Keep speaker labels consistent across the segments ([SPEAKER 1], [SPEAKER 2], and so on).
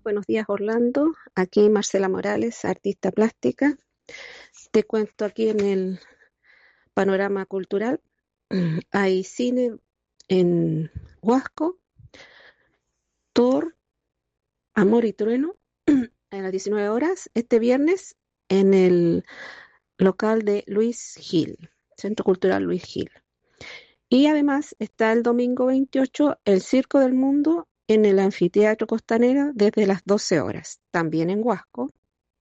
[SPEAKER 1] buenos días Orlando. Aquí Marcela Morales, artista plástica. Te cuento aquí en el panorama cultural. Hay cine en Huasco, Thor, Amor y Trueno, a las 19 horas, este viernes, en el local de Luis Gil, Centro Cultural Luis Gil. Y además está el domingo 28, el Circo del Mundo, en el Anfiteatro Costanera desde las 12 horas, también en Huasco.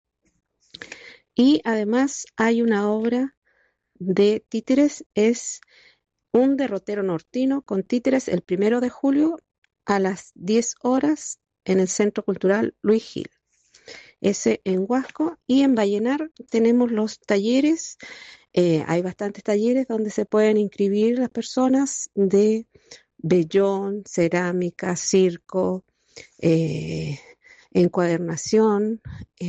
[SPEAKER 1] Y además hay una obra de títeres, es un derrotero nortino con títeres el 1 de julio a las 10 horas en el Centro Cultural Luis Gil. Ese en Huasco. Y en Vallenar tenemos los talleres, hay bastantes talleres donde se pueden inscribir las personas de vellón, cerámica, circo, encuadernación,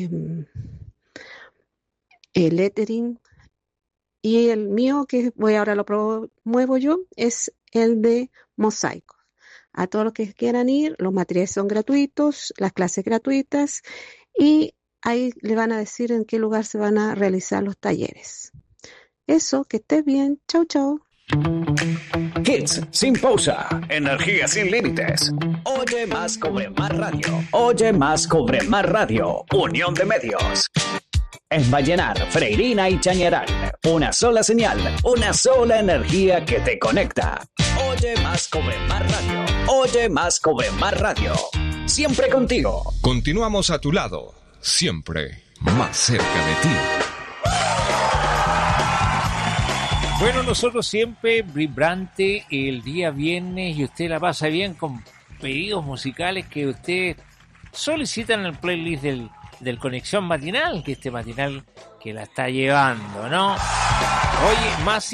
[SPEAKER 1] lettering. Y el mío, que ahora lo promuevo yo, es el de mosaico. A todos los que quieran ir, los materiales son gratuitos, las clases gratuitas, y ahí le van a decir en qué lugar se van a realizar los talleres. Eso, que estés bien. Chau, chau.
[SPEAKER 2] Hits sin pausa, energía sin límites. Oye más, cobre más radio. Oye más, cobre más radio. Unión de medios. En Vallenar, Freirina y Chañaral. Una sola señal, una sola energía que te conecta. Oye más, cobre más radio. Oye más, cobre más radio. Siempre contigo.
[SPEAKER 3] Continuamos a tu lado, siempre más cerca de ti.
[SPEAKER 4] Bueno, nosotros siempre vibrante el día viernes y usted la pasa bien con pedidos musicales que usted solicita en el playlist del Conexión Matinal, que este matinal que la está llevando, ¿no? Oye, más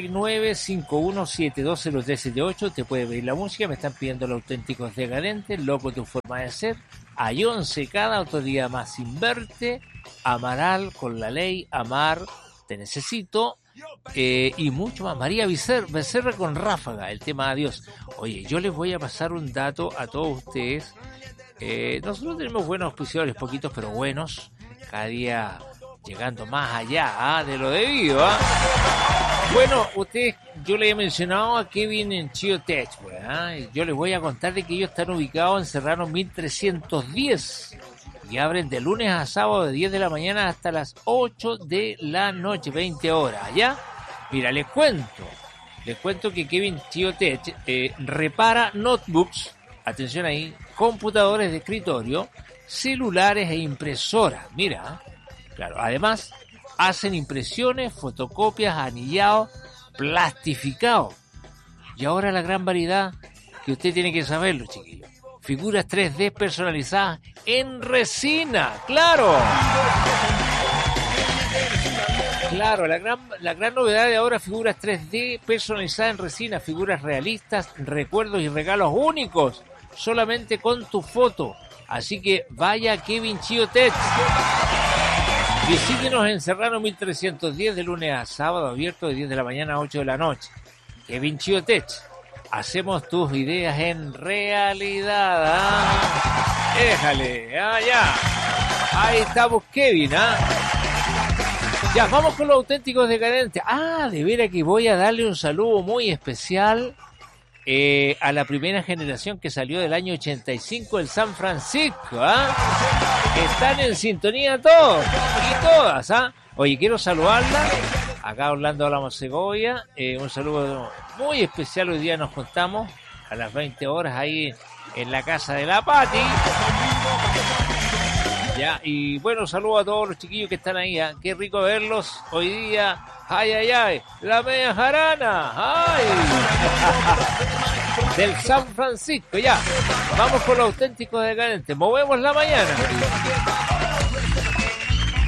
[SPEAKER 4] 569-51720378, te puede pedir la música, me están pidiendo los auténticos decadentes, loco tu forma de ser, Ayón Secada, otro día más sin verte, Amaral con la ley, Amar, te necesito, y mucho más. María Becerra con Ráfaga, el tema Adiós. Oye, yo les voy a pasar un dato a todos ustedes. Nosotros tenemos buenos auspiciadores, poquitos pero buenos, cada día llegando más allá de lo debido. Bueno, ustedes, yo les he mencionado a Kevin en Chio Tech, yo les voy a contar de que ellos están ubicados en Serrano 1310 y abren de lunes a sábado de 10 de la mañana hasta las 8 de la noche, 20 horas, ¿ya? Mira, les cuento que Kevin Chio Tech repara notebooks, atención ahí, computadores de escritorio, celulares e impresoras, mira, claro, además hacen impresiones, fotocopias, anillados, plastificados. Y ahora la gran variedad que usted tiene que saberlo, chiquillos. Figuras 3D personalizadas en resina, claro. Claro, la gran novedad de ahora, figuras 3D personalizadas en resina, figuras realistas, recuerdos y regalos únicos, solamente con tu foto. Así que vaya a Kevin Chio Tech. Visítenos en Serrano 1310 de lunes a sábado, abierto de 10 de la mañana a 8 de la noche. Kevin Chio Tech. Hacemos tus ideas en realidad. Déjale, ya. Ahí estamos, Kevin, Ya, vamos con los auténticos decadentes. De veras que voy a darle un saludo muy especial a la primera generación que salió del año 85 del San Francisco, Están en sintonía todos y todas, Oye, quiero saludarla. Acá Orlando Hablamos Segovia. Un saludo muy especial. Hoy día nos juntamos a las 20 horas ahí en la casa de la Pati. Ya, y bueno, saludo a todos los chiquillos que están ahí. Qué rico verlos hoy día. Ay, la media jarana. Del San Francisco, ya. Vamos con los auténticos decadentes. Movemos la mañana.